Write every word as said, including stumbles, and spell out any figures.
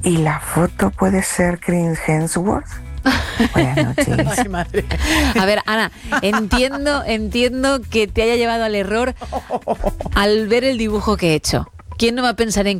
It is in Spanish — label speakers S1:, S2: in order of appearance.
S1: ¿Y la foto puede ser Chris Hemsworth? Buenas noches.
S2: Ay, madre.
S3: A ver, Ana, entiendo, entiendo que te haya llevado al error al ver el dibujo que he hecho. ¿Quién no va a pensar en